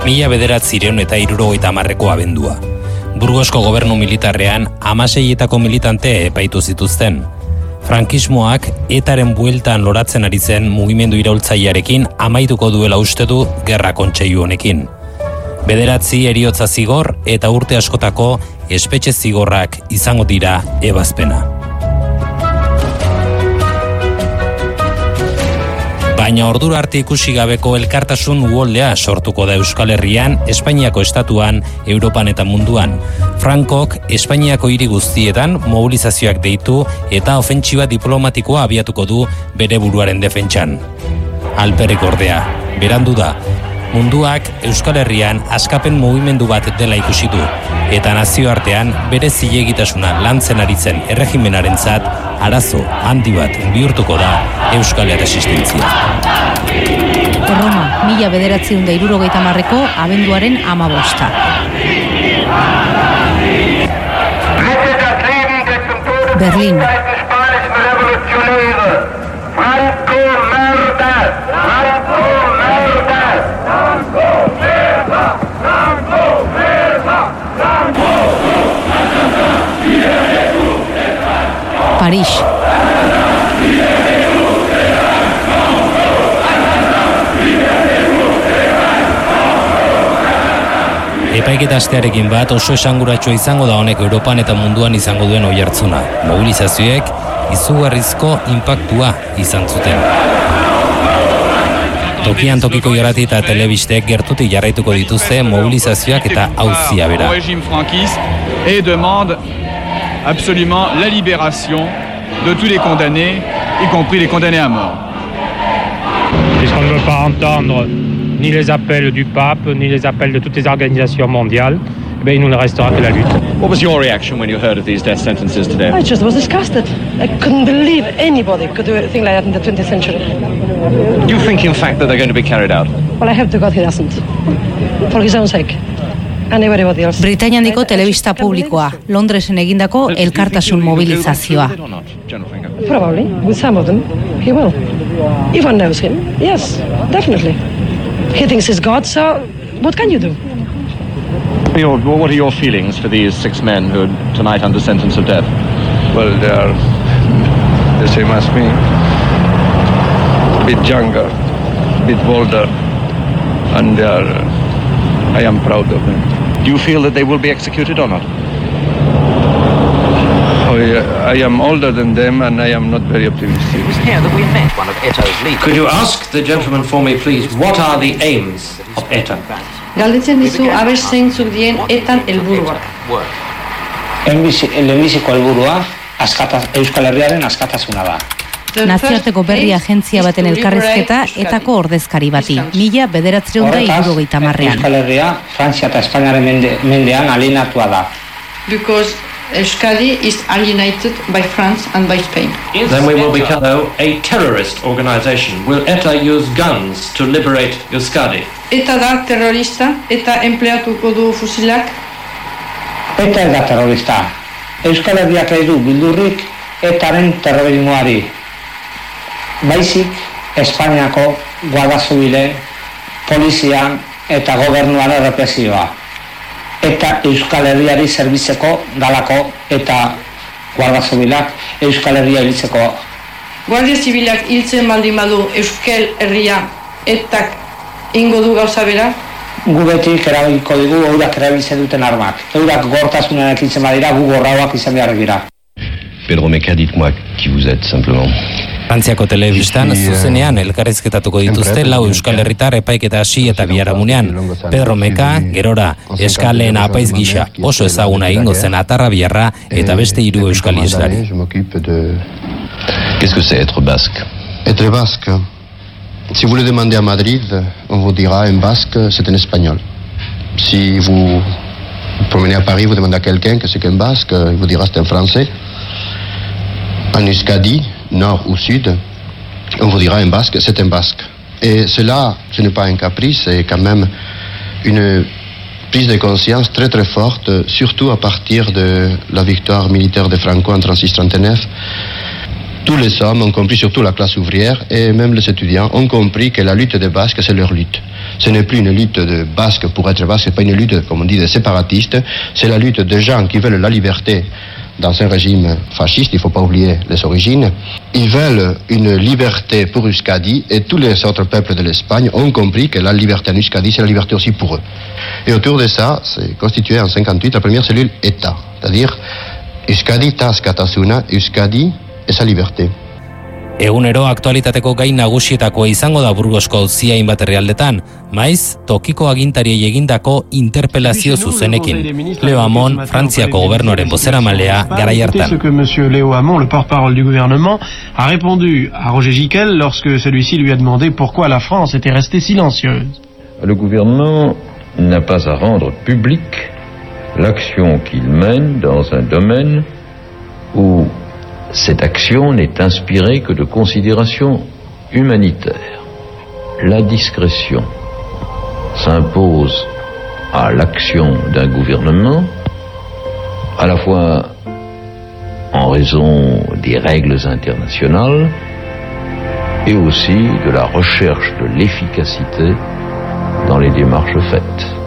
1970ko abendua. Burgosko gobernu militarrean 16 militante epaitu zituzten. Frankismoak etaren bueltan loratzen ari zen mugimendu iraultzailearekin amaituko duela uste du gerra kontseilu honekin. 9 heriotza zigor eta urte askotako espetxe zigorrak izango dira ebazpena. Baina ordura arte ikusi gabeko elkartasun uholdea sortuko da Euskal Herrian, Espainiako estatuan, Europan eta munduan. Frankok Espainiako hiri guztietan mobilizazioak deitu eta ofentsiba diplomatikoa abiatuko du bere buruaren defentsan. Alperrik ordea, berandu da. Munduak Euskal Herrian askapen mugimendu bat dela ikusi du, eta nazioartean bere zilegitasuna lantzen ari zen erregimenarentzat arazo handi bat bihurtuko da Euskal Erresistentzia. Roma, 1970ko abenduaren 15. Berlin. París. Epaiketa astearekin bat oso esanguratsua izango da honek Europan eta munduan izango duen oihartzuna. Mobilizazioek izugarrizko inpaktua izan zuten. Tokian tokiko irrati eta telebistek gertutik jarraituko dituzte mobilizazioak eta auzia bera. Absolument la libération de tous les condamnés, y compris les condamnés à mort. Puisqu'on ne veut pas entendre ni les appels du pape, ni les appels de toutes les organisations mondiales, il nous ne restera que la lutte. What was your reaction when you heard of these death sentences today? I just was disgusted. I couldn't believe anybody could do a thing like that in the 20th century. Do you think, in fact, that they're going to be carried out? Well, I hope to God he doesn't. For his own sake. Britainiandiko telebista publikoa, Londresen egindako elkartasun mobilizazioa. Probably, with some of them, he will. If one knows him, yes, definitely. He thinks he's God, so what can you do? What are your feelings for these 6 men who are tonight under sentence of death? Well, they are the same as me. A bit younger, a bit bolder, and I am proud of them. Do you feel that they will be executed or not? I am older than them and I am not very optimistic. It was here that we met one of ETA's leaders. Could you ask the gentleman for me, please, what are the aims of ETA? Galdetzen dizu abez zeintzuk dien etan helburuak. Lehenbiziko helburua Euskal Herriaren askatasuna da. Nazioarteko berri agentzia baten elkarrizketa etako ordezkari bati, 1970ean. Euskal Herria, Frantzia eta Espainiaren mendean alienatua da. Because Euskadi is alienated by France and by Spain. Then we will become a terrorist organization. Will ETA use guns to liberate Euskadi? ETA da terrorista, eta empleatuko du fusilak? ETA ez da terrorista. Euskal Herriak ez du bildurrik ETAren terrorismoari. Baizik, Espainiako Guardia Zibile, polizia eta gobernuaren represioa. Eta Euskal Herriari zerbitzeko dalako eta Guardia Zibilak Euskal Herria hiltzeko. Guardia Zibilak hiltzen baldin badu Euskal Herria etak ingo du gauza bera? Gu betik erabiliko digu eurak erabiltzen duten armak. Eurak gortasunean hiltzen badira, gu gorrauak izan behar dira. Pedro Meca, dites-moi qui vous êtes simplement. Frantziako telebistan zuzenean elkarrizketatuko dituzte 4 Euskal Herritar epaiketa hasi eta biharamunean. Pedro Meca, gerora, eskaleen apaiz gisa oso ezaguna egingo zen atarra biharra eta beste 3 euskal islari. Qu'est-ce que c'est être basque? Être basque. Si vous le demandez à Madrid, on vous dira un basque, c'est un espagnol. Si vous promenez à Paris, vous demandez à quelqu'un que c'est qu'un basque, il vous dira c'est un français. En Euskadi, nord ou sud, on vous dira un basque, c'est un basque. Et cela, ce n'est pas un caprice, c'est quand même une prise de conscience très très forte, surtout à partir de la victoire militaire de Franco en 36-39. tous les hommes ont compris, surtout la classe ouvrière et même les étudiants, ont compris que la lutte des Basques, c'est leur lutte. Ce n'est plus une lutte de Basques pour être Basques, ce n'est pas une lutte, comme on dit, de séparatistes, c'est la lutte de gens qui veulent la liberté dans un régime fasciste, il ne faut pas oublier les origines. Ils veulent une liberté pour Euskadi et tous les autres peuples de l'Espagne ont compris que la liberté en Euskadi, c'est la liberté aussi pour eux. Et autour de ça, c'est constitué en 1958 la première cellule État, c'est-à-dire Euskadi Taskatasuna, Euskadi et sa liberté. Egunero aktualitateko gai nagusietakoa izango da Burgosko auzia hainbat herrialdetan, maiz tokiko agintariei egindako interpelazio zuzenekin. Leo Hamon, Frantziako gobernuaren bozeramalea garai hartan. Ce que monsieur Léo Hamon, le porte-parole du gouvernement, a répondu à Roger Gicquel lorsque celui-ci lui a demandé pourquoi la France était restée silencieuse. Le gouvernement n'a pas à rendre publique l'action qu'il mène dans un domaine où cette action n'est inspirée que de considérations humanitaires. La discrétion s'impose à l'action d'un gouvernement, à la fois en raison des règles internationales et aussi de la recherche de l'efficacité dans les démarches faites.